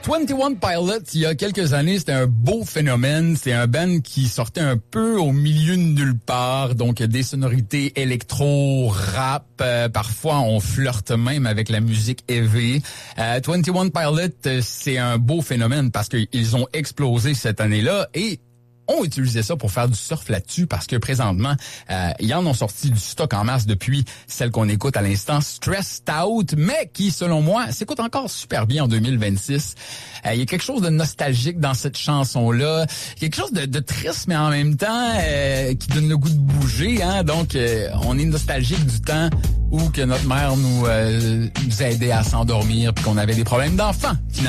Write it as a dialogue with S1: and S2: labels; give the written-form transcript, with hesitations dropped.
S1: 21 Pilots, il y a quelques années, c'était un beau phénomène. C'est un band qui sortait un peu au milieu de nulle part. Donc, des sonorités électro, rap. Parfois, on flirte même avec la musique heavy. 21 Pilots, c'est un beau phénomène parce qu'ils ont explosé cette année-là et ont utilisé ça pour faire du surf là-dessus parce que présentement, ils en ont sorti du stock en masse depuis celle qu'on écoute à l'instant, Stressed Out, mais qui, selon moi, s'écoute encore super bien en 2026. Il y a quelque chose de nostalgique dans cette chanson-là, quelque chose de triste, mais en même temps qui donne le goût de bouger. Hein? Donc, on est nostalgique du temps où que notre mère nous aidait à s'endormir puis qu'on avait des problèmes d'enfants, finalement.